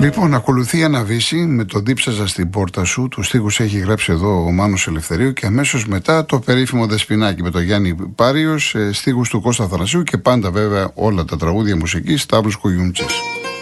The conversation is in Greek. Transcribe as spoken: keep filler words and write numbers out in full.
Λοιπόν, ακολουθεί η Αναβίση με το Δίψαζα στην πόρτα σου. Τους στίχους έχει γράψει εδώ ο Μάνος Ελευθερίου και αμέσως μετά το περίφημο Δεσποινάκι με τον Γιάννη Πάριος, στίχους του Κώστα Θανασίου και πάντα βέβαια όλα τα τραγούδια μουσικής Σταύρος Κογιουμτσής.